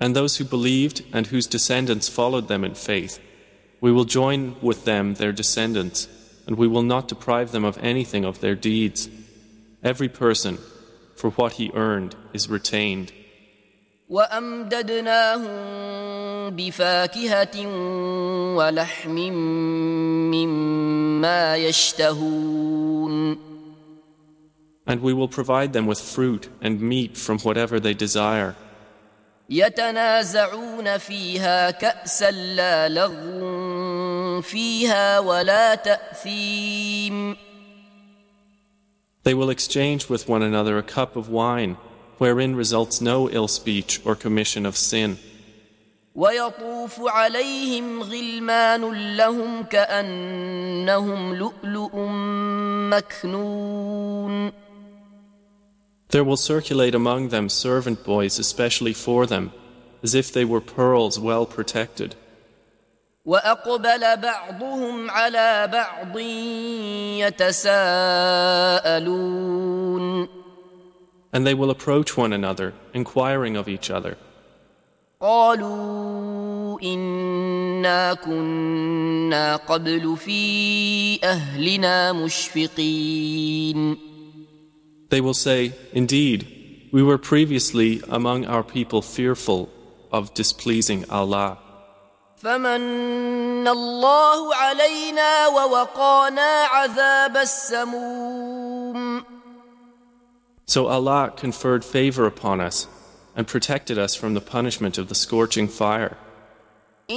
And those who believed and whose descendants followed them in faith, we will join with them their descendants, and we will not deprive them of anything of their deeds. Every person, for what he earned, is retained. وَأَمْدَدْنَاهُمْ بِفَاكِهَةٍ وَلَحْمٍ مِّمَّا يَشْتَهُونَ. And we will provide them with fruit and meat from whatever they desire. يَتَنَازَعُونَ فِيهَا كَأْسًا لَّا لَغْوٌ فِيهَا وَلَا تَأْثِيمٌ. They will exchange with one another a cup of wine, wherein results no ill speech or commission of sin. وَيَطُوفُ عَلَيْهِمْ غِلْمَانٌ لَّهُمْ كَأَنَّهُمْ لُؤْلُؤٌ مَّكْنُونٌ. There will circulate among them servant boys especially for them, as if they were pearls well protected. وَأَقْبَلَ بَعْضُهُمْ عَلَى بَعْضٍ يَتَسَاءَلُونَ. And they will approach one another, inquiring of each other. قَالُوا إِنَّا كُنَّا قَبْلُ فِي أَهْلِنَا مُشْفِقِينَ. They will say, Indeed, we were previously among our people fearful of displeasing Allah. فَمَنَّ اللَّهُ عَلَيْنَا وَوَقَانَا عَذَابَ السَّمُومِ. So Allah conferred favor upon us and protected us from the punishment of the scorching fire.